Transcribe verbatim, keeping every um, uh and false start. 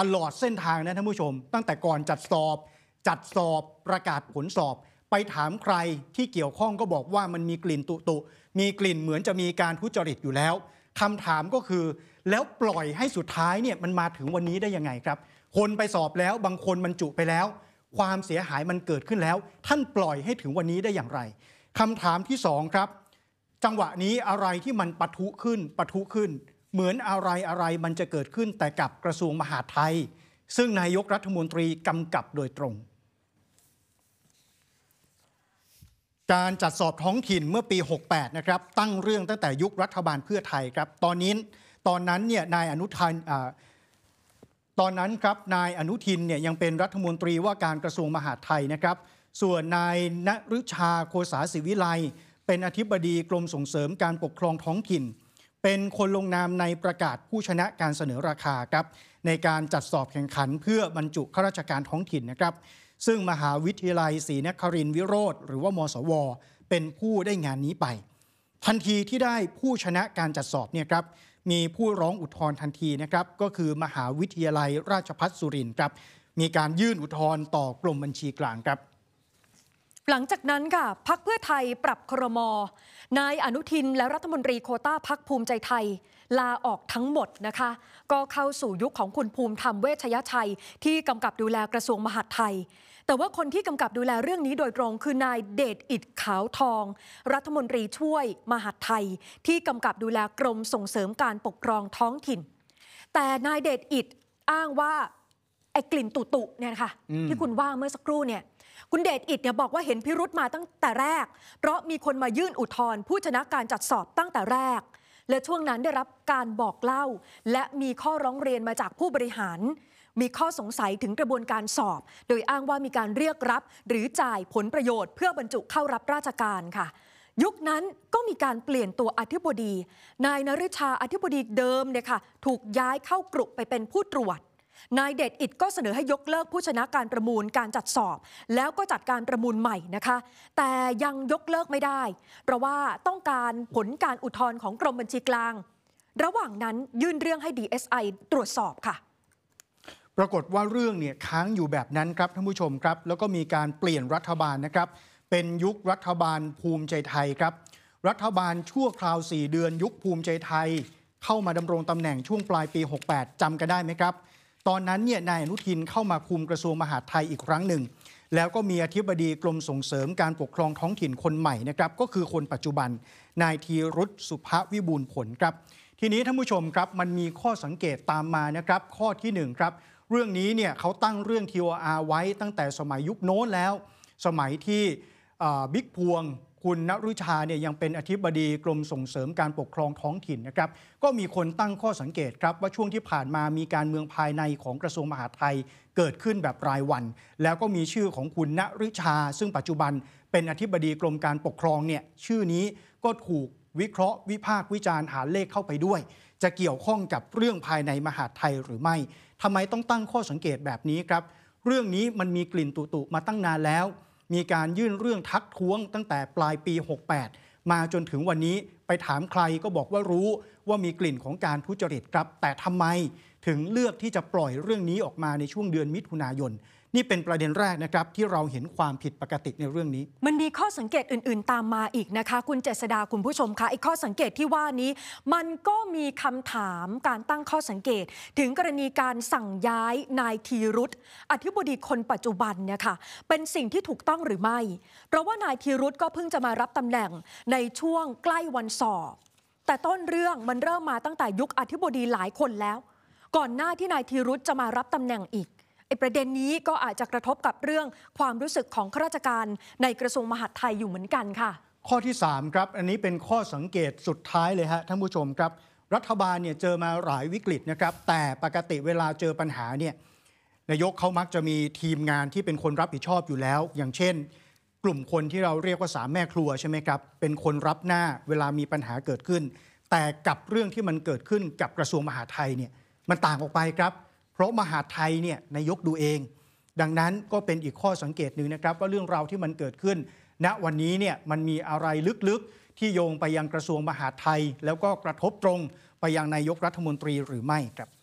ตลอดเส้นทางนะท่านผู้ชมตั้งแต่ก่อนจัดสอบจัดสอบประกาศผลสอบไปถามใครที่เกี่ยวข้องก็บอกว่ามันมีกลิ่นตุตุมีกลิ่นเหมือนจะมีการทุจริตอยู่แล้วคำถามก็คือแล้วปล่อยให้สุดท้ายเนี่ยมันมาถึงวันนี้ได้ยังไงครับคนไปสอบแล้วบางคนบรรจุไปแล้วความเสียหายมันเกิดขึ้นแล้วท่านปล่อยให้ถึงวันนี้ได้อย่างไรคำถามที่สองครับจังหวะนี้อะไรที่มันปะทุขึ้นปะทุขึ้นเหมือนอะไรอะไรมันจะเกิดขึ้นแต่กับกระทรวงมหาดไทยซึ่งนายกรัฐมนตรีกำกับโดยตรงการจัดสอบท้องถิ่นเมื่อปีหกสิบแปดนะครับตั้งเรื่องตั้งแต่ยุครัฐบาลเพื่อไทยครับตอนนี้ตอนนั้นเนี่ยนายอนุทินตอนนั้นครับนายอนุทินเนี่ยยังเป็นรัฐมนตรีว่าการกระทรวงมหาดไทยนะครับส่วนนายณฤชาโคสาศิวิไลเป็นอธิบดีกรมส่งเสริมการปกครองท้องถิ่นเป็นคนลงนามในประกาศผู้ชนะการเสนอราคาครับในการจัดสอบแข่งขันเพื่อบรรจุข้าราชการท้องถิ่นนะครับซึ่งมหาวิทยาลัยศรีนครินทร์วิโรธหรือว่ามสวเป็นผู้ได้งานนี้ไปทันทีที่ได้ผู้ชนะการจัดสอบเนี่ยครับมีผู้ร้องอุทธรณ์ทันทีนะครับก็คือมหาวิทยาลัยราชภัฏสุรินทร์ครับมีการยื่นอุทธรณ์ต่อกรมบัญชีกลางครับหลังจากนั้นค่ะพรรคเพื่อไทยปรับครม.นายอนุทินและรัฐมนตรีโควต้าพรรคภูมิใจไทยลาออกทั้งหมดนะคะก็เข้าสู่ยุคของคุณภูมิธรรมเวชยชัยที่กำกับดูแลกระทรวงมหาดไทยแต่ว่าคนที่กำกับดูแลเรื่องนี้โดยตรงคือนายเดชอิฐขาวทองรัฐมนตรีช่วยมหาดไทยที่กำกับดูแลกรมส่งเสริมการปกครองท้องถิ่นแต่นายเดชอิฐอ้างว่าไอ้กลิ่นตุตุเนี่ยนะคะที่คุณว่าเมื่อสักครู่เนี่ยคุณเดชอิฐเนี่ยบอกว่าเห็นพิรุธมาตั้งแต่แรกเพราะมีคนมายื่นอุทธรณ์ผู้ชนะการจัดสอบตั้งแต่แรกและช่วงนั้นได้รับการบอกเล่าและมีข้อร้องเรียนมาจากผู้บริหารมีข้อสงสัยถึงกระบวนการสอบโดยอ้างว่ามีการเรียกรับหรือจ่ายผลประโยชน์เพื่อบรรจุเข้ารับราชการค่ะยุคนั้นก็มีการเปลี่ยนตัวอธิบดีนายนฤชาอธิบดีเดิมเนี่ยค่ะถูกย้ายเข้ากรุไปเป็นผู้ตรวจนายเดชอิฐก็เสนอให้ยกเลิกผู้ชนะการประมูลการจัดสอบแล้วก็จัดการประมูลใหม่นะคะแต่ยังยกเลิกไม่ได้เพราะว่าต้องการผลการอุทธรณ์ของกรมบัญชีกลางระหว่างนั้นยื่นเรื่องให้ ดี เอส ไอ ตรวจสอบค่ะปรากฏว่าเรื่องเนี่ยค้างอยู่แบบนั้นครับท่านผู้ชมครับแล้วก็มีการเปลี่ยนรัฐบาลนะครับเป็นยุครัฐบาลภูมิใจไทยครับรัฐบาลชั่วคราวสี่เดือนยุคภูมิใจไทยเข้ามาดำรงตำแหน่งช่วงปลายปีหกสิบแปดจำกันได้ไหมครับตอนนั้นเนี่ยนายอนุทินเข้ามาคุมกระทรวงมหาดไทยอีกครั้งหนึ่งแล้วก็มีอธิบดีกรมส่งเสริมการปกครองท้องถิ่นคนใหม่นะครับก็คือคนปัจจุบันนายธีรุษสุภวิบูลย์ผลครับทีนี้ท่านผู้ชมครับมันมีข้อสังเกตตามมานะครับข้อที่หนึ่งครับเรื่องนี้เนี่ยเขาตั้งเรื่อง ที โอ อาร์ ไว้ตั้งแต่สมัยยุคโน้นแล้วสมัยที่บิ๊กพวงคุณณฤชาเนี่ยยังเป็นอธิบดีกรมส่งเสริมการปกครองท้องถิ่นนะครับก็มีคนตั้งข้อสังเกตครับว่าช่วงที่ผ่านมามีการเมืองภายในของกระทรวงมหาดไทยเกิดขึ้นแบบรายวันแล้วก็มีชื่อของคุณณฤชาซึ่งปัจจุบันเป็นอธิบดีกรมการปกครองเนี่ยชื่อนี้ก็ถูกวิเคราะห์วิพากษ์วิจารณ์หาเลขเข้าไปด้วยจะเกี่ยวข้องกับเรื่องภายในมหาดไทยหรือไม่ทำไมต้องตั้งข้อสังเกตแบบนี้ครับเรื่องนี้มันมีกลิ่นตุตุมาตั้งนานแล้วมีการยื่นเรื่องทักท้วงตั้งแต่ปลายปีหกสิบแปดมาจนถึงวันนี้ไปถามใครก็บอกว่ารู้ว่ามีกลิ่นของการทุจริตครับแต่ทำไมถึงเลือกที่จะปล่อยเรื่องนี้ออกมาในช่วงเดือนมิถุนายนนี่เป็นประเด็นแรกนะครับที่เราเห็นความผิดปกติในเรื่องนี้มันมีข้อสังเกตอื่นๆตามมาอีกนะคะคุณเจษฎาคุณผู้ชมคะไอ้ข้อสังเกตที่ว่านี้มันก็มีคำถามการตั้งข้อสังเกตถึงกรณีการสั่งย้ายนายธีรุษอธิบดีคนปัจจุบันเนี่ยค่ะเป็นสิ่งที่ถูกต้องหรือไม่เพราะว่านายธีรุษก็เพิ่งจะมารับตำแหน่งในช่วงใกล้วันสอบแต่ต้นเรื่องมันเริ่มมาตั้งแต่ยุคอธิบดีหลายคนแล้วก่อนหน้าที่นายธีรุษจะมารับตำแหน่งอีกประเด็นนี้ก็อาจจะกระทบกับเรื่องความรู้สึกของข้าราชการในกระทรวงมหาดไทยอยู่เหมือนกันค่ะข้อที่สามครับอันนี้เป็นข้อสังเกตสุดท้ายเลยฮะท่านผู้ชมครับรัฐบาลเนี่ยเจอมาหลายวิกฤตนะครับแต่ปกติเวลาเจอปัญหาเนี่ยนายกเขามักจะมีทีมงานที่เป็นคนรับผิดชอบอยู่แล้วอย่างเช่นกลุ่มคนที่เราเรียกว่าสามแม่ครัวใช่ไหมครับเป็นคนรับหน้าเวลามีปัญหาเกิดขึ้นแต่กับเรื่องที่มันเกิดขึ้นกับกระทรวงมหาดไทยเนี่ยมันต่างออกไปครับเพราะมหาดไทยเนี่ยนายกดูเองดังนั้นก็เป็นอีกข้อสังเกตหนึ่งนะครับว่าเรื่องราวที่มันเกิดขึ้นณวันนี้เนี่ยมันมีอะไรลึกๆที่โยงไปยังกระทรวงมหาดไทยแล้วก็กระทบตรงไปยังนายกรัฐมนตรีหรือไม่ครับ